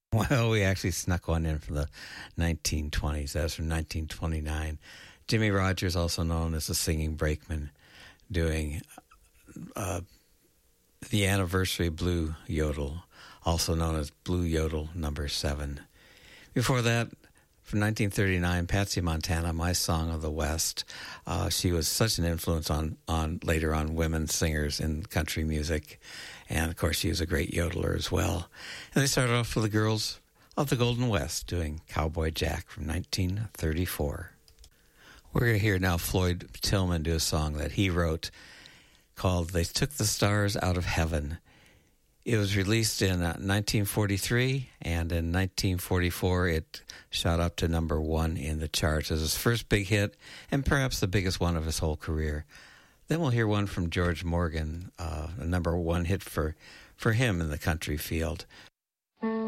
Well, we actually snuck one in from the 1920s. That was from 1929. Jimmy Rogers, also known as the Singing Brakeman, doing the Anniversary Blue Yodel, also known as Blue Yodel number 7. Before that, from 1939, Patsy Montana, My Song of the West. She was such an influence on later on women singers in country music. And, of course, she was a great yodeler as well. And they started off with the Girls of the Golden West doing Cowboy Jack from 1934. We're going to hear now Floyd Tillman do a song that he wrote called They Took the Stars Out of Heaven. It was released in 1943, and in 1944 it shot up to number 1 in the charts as his first big hit, and perhaps the biggest one of his whole career. Then we'll hear one from George Morgan, a number 1 hit for him in the country field.